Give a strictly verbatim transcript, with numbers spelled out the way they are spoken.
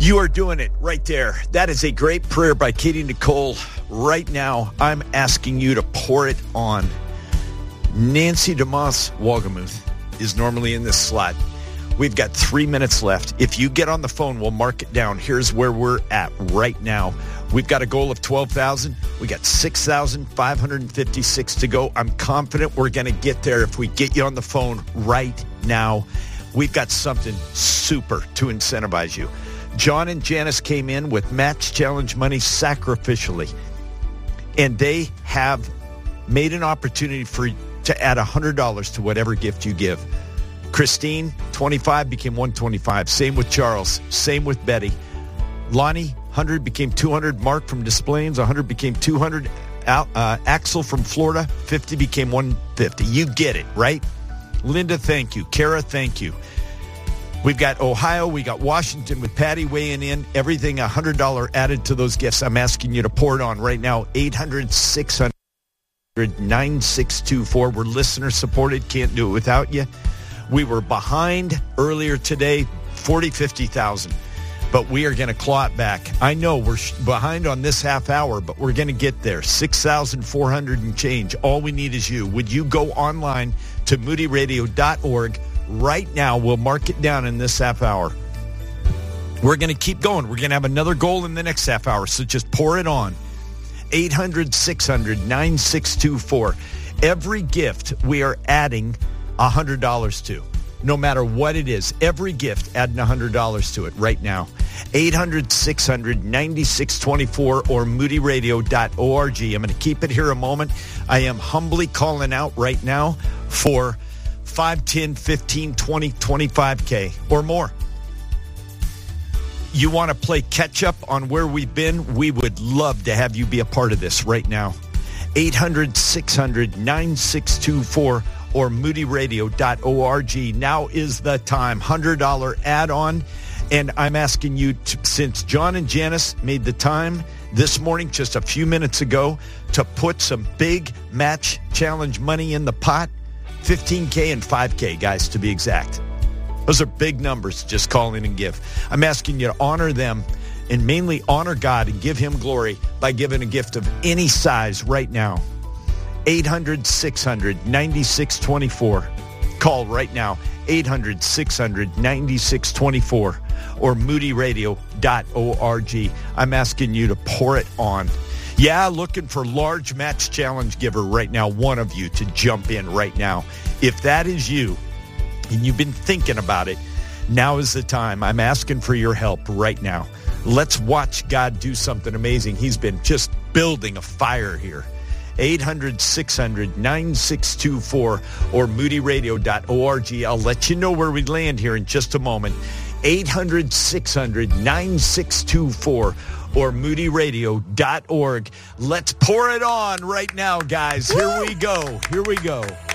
You are doing it right there. That is a great prayer by Katie Nicole. Right now, I'm asking you to pour it on. Nancy DeMoss Wolgemuth is normally in this slot. We've got three minutes left. If you get on the phone, we'll mark it down. Here's where we're at right now. We've got a goal of twelve thousand. We got six thousand five hundred fifty-six to go. I'm confident we're going to get there if we get you on the phone right now. We've got something super to incentivize you. John and Janice came in with Match Challenge money sacrificially, and they have made an opportunity for to add one hundred dollars to whatever gift you give. Christine, twenty-five, became one hundred twenty-five. Same with Charles. Same with Betty. Lonnie, one hundred became two hundred. Mark from Des Plaines, one hundred became two hundred. Al, uh, Axel from Florida, fifty became one hundred fifty. You get it, right? Linda, thank you. Kara, thank you. We've got Ohio. We got Washington with Patty weighing in. Everything one hundred dollars added to those gifts. I'm asking you to pour it on right now. eight hundred, six hundred, nine six two four. We're listener supported. Can't do it without you. We were behind earlier today, forty, fifty thousand. But we are going to claw it back. I know we're behind on this half hour, but we're going to get there. six thousand four hundred and change. All we need is you. Would you go online to moody radio dot org right now? We'll mark it down in this half hour. We're going to keep going. We're going to have another goal in the next half hour, so just pour it on. eight hundred, six hundred, nine six two four. Every gift we are adding one hundred dollars to. No matter what it is, every gift adding one hundred dollars to it right now. eight hundred, six hundred, nine six two four or moody radio dot org. I'm going to keep it here a moment. I am humbly calling out right now for five, ten, fifteen, twenty, twenty-five K or more. You want to play catch up on where we've been? We would love to have you be a part of this right now. eight hundred, six hundred, nine six two four or moody radio dot org. Now is the time. one hundred dollars add-on. And I'm asking you, to, since John and Janice made the time this morning, just a few minutes ago, to put some big Match Challenge money in the pot, fifteen K and five K, guys, to be exact. Those are big numbers. Just call in and give. I'm asking you to honor them and mainly honor God and give him glory by giving a gift of any size right now. eight hundred, six hundred, nine six two four. Call right now, eight hundred, six hundred, nine six two four or moody radio dot org. I'm asking you to pour it on. Yeah, looking for large Match Challenge giver right now, one of you to jump in right now. If that is you and you've been thinking about it, now is the time. I'm asking for your help right now. Let's watch God do something amazing. He's been just building a fire here. eight hundred, six hundred, nine six two four or moody radio dot org. I'll let you know where we land here in just a moment. eight hundred, six hundred, nine six two four or moody radio dot org. Let's pour it on right now, guys. Here we go. Here we go.